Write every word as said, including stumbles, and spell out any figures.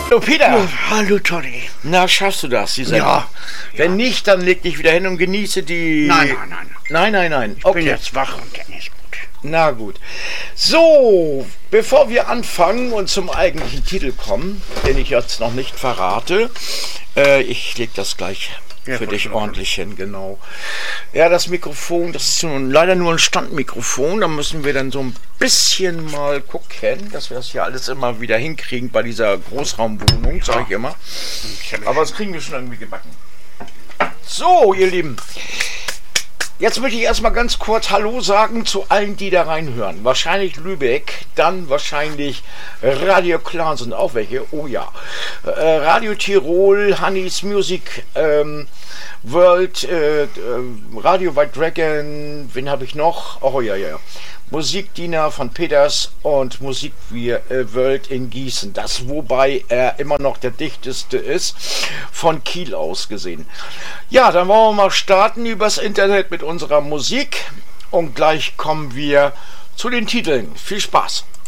Hallo Peter. Ja, hallo Tony. Na, schaffst du das, die Sendung? Ja. Wenn nicht, dann leg dich wieder hin und genieße die... Nein, nein, nein. Nein, nein, nein. Ich Okay. bin jetzt wach und dann ist gut. Na gut. So, bevor wir anfangen und zum eigentlichen Titel kommen, den ich jetzt noch nicht verrate, äh, ich leg das gleich Ja, für dich voll ordentlich hin, genau. Ja, das Mikrofon, das ist nun leider nur ein Standmikrofon, da müssen wir dann so ein bisschen mal gucken, dass wir das hier alles immer wieder hinkriegen bei dieser Großraumwohnung, sage ich immer. Aber das kriegen wir schon irgendwie gebacken. So, ihr Lieben. Jetzt möchte ich erstmal ganz kurz Hallo sagen zu allen, die da reinhören. Wahrscheinlich Lübeck, dann wahrscheinlich Radio Clan sind auch welche. Oh ja. Äh, Radio Tirol, Honeys Music ähm, World, äh, äh, Radio White Dragon, wen habe ich noch? Oh ja, ja. Musikdiener von Peters und Musik äh, World in Gießen. Das, wobei er immer noch der dichteste ist, von Kiel aus gesehen. Ja, dann wollen wir mal starten übers Internet mit unserer Musik und gleich kommen wir zu den Titeln. Viel Spaß!